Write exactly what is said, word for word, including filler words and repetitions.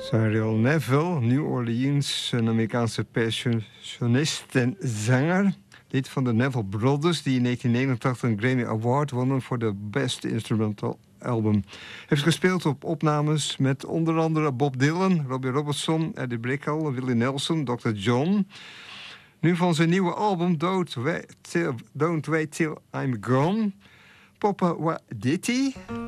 Cyril Neville, New Orleans, een Amerikaanse percussionist en zanger. Lid van de Neville Brothers, die in negentien negenentachtig een Grammy Award wonnen voor de Best Instrumental Album. Heeft gespeeld op opnames met onder andere Bob Dylan, Robbie Robertson, Eddie Brickell, Willie Nelson, dokter John. Nu van zijn nieuwe album Don't Wait Till, Don't Wait Till I'm Gone. Papa Wa Ditty.